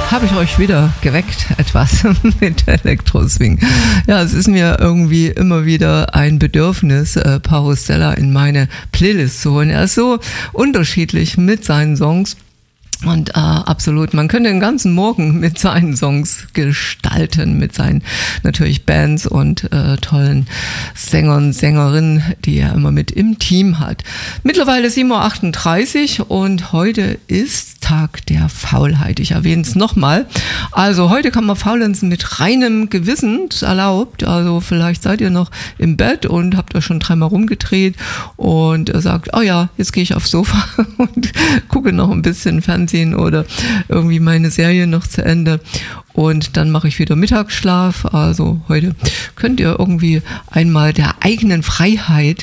habe ich euch wieder geweckt, etwas mit Elektroswing. Ja, es ist mir irgendwie immer wieder ein Bedürfnis, Paro Stella in meine Playlist zu holen. Er ist so unterschiedlich mit seinen Songs. Und absolut, man könnte den ganzen Morgen mit seinen Songs gestalten, mit seinen natürlich Bands und tollen Sängern, Sängerinnen, die er immer mit im Team hat. Mittlerweile 7:38 Uhr und heute ist Tag der Faulheit. Ich erwähne es nochmal. Also heute kann man faulenzen mit reinem Gewissen, das ist erlaubt. Also vielleicht seid ihr noch im Bett und habt euch schon 3-mal rumgedreht und sagt, oh ja, jetzt gehe ich aufs Sofa und gucke noch ein bisschen Fernsehen oder irgendwie meine Serie noch zu Ende und dann mache ich wieder Mittagsschlaf. Also heute könnt ihr irgendwie einmal der eigenen Freiheit,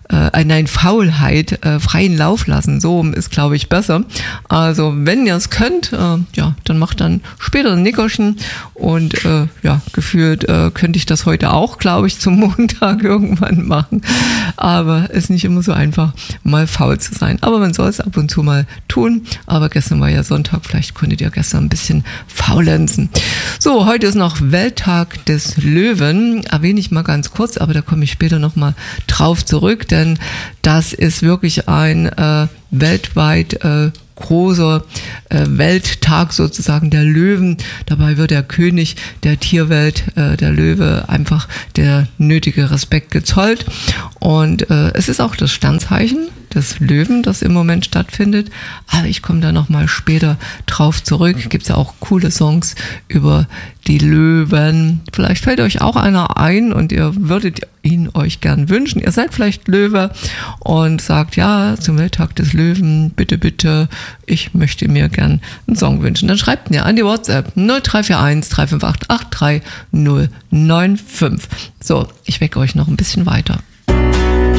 Faulheit freien Lauf lassen. So ist, glaube ich, besser. Also wenn ihr es könnt, dann macht dann später ein Nickerchen und gefühlt könnte ich das heute auch, glaube ich, zum Montag irgendwann machen. Aber ist nicht immer so einfach, mal faul zu sein. Aber man soll es ab und zu mal tun. Aber gestern war ja Sonntag, vielleicht konntet ihr gestern ein bisschen faulenzen. So, heute ist noch Welttag des Löwen. Erwähne ich mal ganz kurz, aber da komme ich später nochmal drauf zurück, denn das ist wirklich ein weltweit großer Welttag sozusagen der Löwen. Dabei wird der König der Tierwelt, der Löwe, einfach der nötige Respekt gezollt. Und es ist auch das Sternzeichen des Löwen, das im Moment stattfindet. Aber ich komme da nochmal später drauf zurück. Gibt es ja auch coole Songs über die Löwen. Vielleicht fällt euch auch einer ein und ihr würdet ihn euch gern wünschen. Ihr seid vielleicht Löwe und sagt, ja, zum Welttag des Löwen, bitte, bitte, ich möchte mir gern einen Song wünschen. Dann schreibt mir an die WhatsApp 0341 358 83095. So, ich wecke euch noch ein bisschen weiter.